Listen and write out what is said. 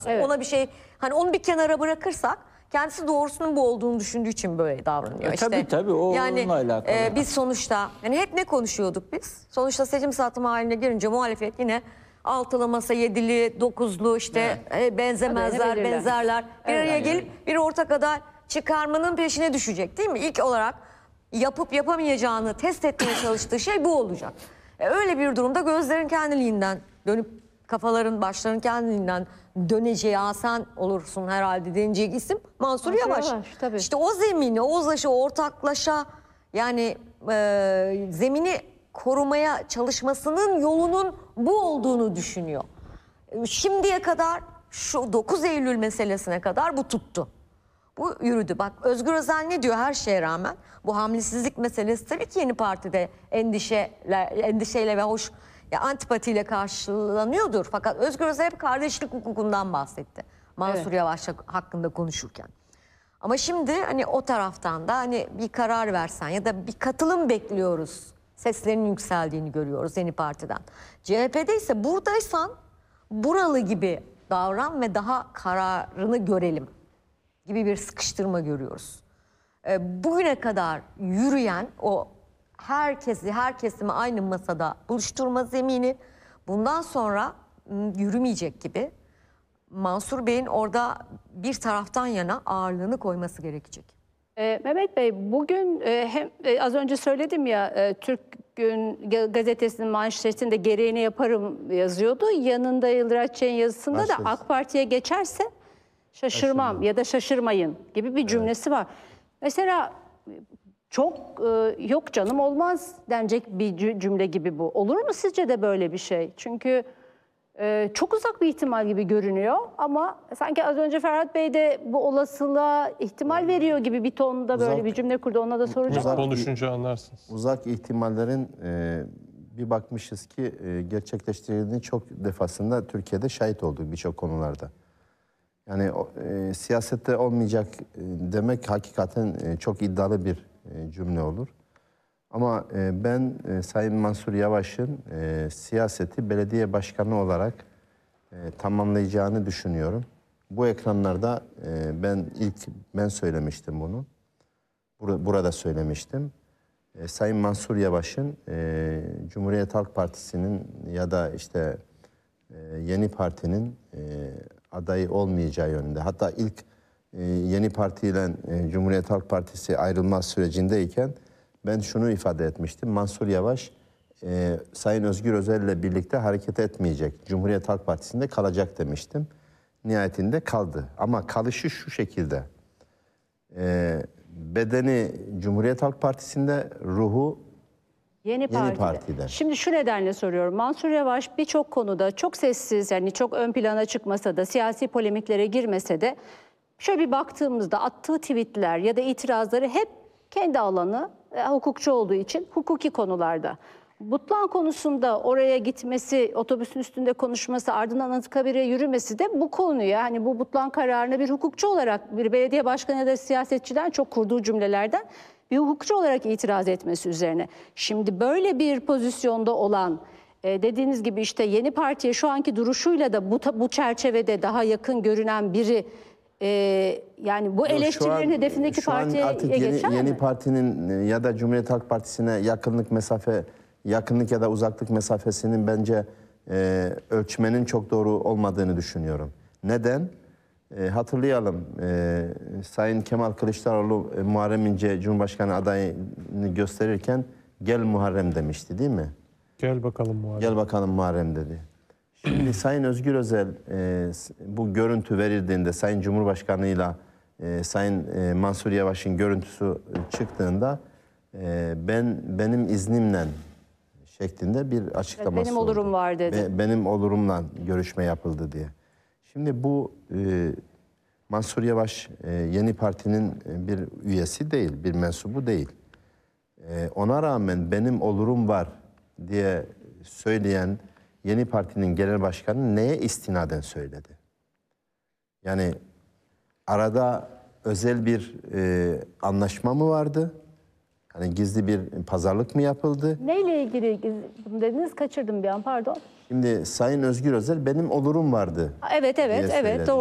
Evet. Ona bir şey, hani onu bir kenara bırakırsak kendisi doğrusunun bu olduğunu düşündüğü için böyle davranıyor. Tabii o yani, onunla alakalı. Biz sonuçta hani hep ne konuşuyorduk biz? Sonuçta seçim satımı haline girince muhalefet yine altılı masa, yedili, dokuzlu benzemezler, Tabii, benzerler bir evet. araya gelip bir ortak aday çıkarmanın peşine düşecek değil mi? İlk olarak yapıp yapamayacağını test etmeye çalıştığı şey bu olacak. Öyle bir durumda gözlerin kendiliğinden dönüp kafaların, başların kendiliğinden döneceği, sen olursun herhalde denecek isim Mansur Yavaş. Tabii. İşte o zemini, o uzlaşı, ortaklaşa yani zemini korumaya çalışmasının yolunun bu olduğunu düşünüyor. Şimdiye kadar şu 9 Eylül meselesine kadar bu tuttu. Bu yürüdü. Bak Özgür Özel ne diyor her şeye rağmen? Bu hamlesizlik meselesi tabii ki Yeni Parti'de endişeyle ve antipatiyle karşılanıyordur. Fakat Özgür Özel hep kardeşlik hukukundan bahsetti. Mansur Yavaş hakkında konuşurken. Ama şimdi hani o taraftan da hani bir karar versen ya da bir katılım bekliyoruz. Seslerin yükseldiğini görüyoruz Yeni Parti'den. CHP'de ise buradaysan buralı gibi davran ve daha kararını görelim gibi bir sıkıştırma görüyoruz. Bugüne kadar yürüyen o her kesimi aynı masada buluşturma zemini bundan sonra yürümeyecek gibi. Mansur Bey'in orada bir taraftan yana ağırlığını koyması gerekecek. Mehmet Bey, bugün az önce söyledim ya, Türk Gün gazetesinin manşetinde gereğini yaparım yazıyordu. Yanında Yıldıraç Çay'ın yazısında da AK Parti'ye geçerse şaşırmam ya da şaşırmayın gibi bir cümlesi var. Mesela çok yok canım olmaz denecek bir cümle gibi bu. Olur mu sizce de böyle bir şey? Çünkü çok uzak bir ihtimal gibi görünüyor ama sanki az önce Ferhat Bey de bu olasılığa ihtimal veriyor gibi bir tonda böyle bir cümle kurdu. Ona da soracağım. Konuşunca anlarsınız. Uzak ihtimallerin bir bakmışız ki gerçekleştirildiğini çok defasında Türkiye'de şahit olduk birçok konularda. Yani siyasette olmayacak demek hakikaten çok iddialı bir cümle olur. Ama ben Sayın Mansur Yavaş'ın siyaseti belediye başkanı olarak tamamlayacağını düşünüyorum. Bu ekranlarda ben söylemiştim bunu. Burada söylemiştim. Sayın Mansur Yavaş'ın Cumhuriyet Halk Partisi'nin ya da işte Yeni Parti'nin adayı olmayacağı yönünde. Hatta ilk Yeni Parti ile Cumhuriyet Halk Partisi ayrılma sürecindeyken ben şunu ifade etmiştim. Mansur Yavaş Sayın Özgür Özel ile birlikte hareket etmeyecek. Cumhuriyet Halk Partisi'nde kalacak demiştim. Nihayetinde kaldı. Ama kalışı şu şekilde. Bedeni Cumhuriyet Halk Partisi'nde, ruhu Yeni Parti'de. Şimdi şu nedenle soruyorum. Mansur Yavaş birçok konuda çok sessiz, yani çok ön plana çıkmasa da, siyasi polemiklere girmese de şöyle bir baktığımızda attığı tweetler ya da itirazları hep kendi alanı, hukukçu olduğu için hukuki konularda. Butlan konusunda oraya gitmesi, otobüsün üstünde konuşması, ardından Anıtkabir'e yürümesi de bu konuya, hani bu Butlan kararına bir hukukçu olarak, bir belediye başkanı ya da siyasetçiden çok kurduğu cümlelerden bir hukukçu olarak itiraz etmesi üzerine. Şimdi böyle bir pozisyonda olan, dediğiniz gibi işte Yeni Parti'ye şu anki duruşuyla da bu çerçevede daha yakın görünen biri, yani bu eleştirilerin hedefindeki partiye geçer mi? Yeni Parti'nin ya da Cumhuriyet Halk Partisi'ne yakınlık ya da uzaklık mesafesinin bence ölçmenin çok doğru olmadığını düşünüyorum. Neden? Hatırlayalım, Sayın Kemal Kılıçdaroğlu Muharrem İnce Cumhurbaşkanı adayını gösterirken gel Muharrem demişti değil mi? Gel bakalım Muharrem. Gel bakalım Muharrem dedi. Şimdi Sayın Özgür Özel bu görüntü verildiğinde Sayın Cumhurbaşkanı'yla Sayın Mansur Yavaş'ın görüntüsü çıktığında benim iznimle şeklinde bir açıklaması benim olurum oldu. var dedi. Benim olurumla görüşme yapıldı diye. Şimdi bu Mansur Yavaş Yeni Parti'nin bir üyesi değil, bir mensubu değil. Ona rağmen benim olurum var diye söyleyen Yeni Parti'nin genel başkanı neye istinaden söyledi? Yani arada özel bir anlaşma mı vardı? Hani gizli bir pazarlık mı yapıldı? Neyle ilgili bunu dediniz? Kaçırdım bir an, pardon. Şimdi Sayın Özgür Özel benim olurum vardı. Evet, diye evet, evet. söyledi. Doğru.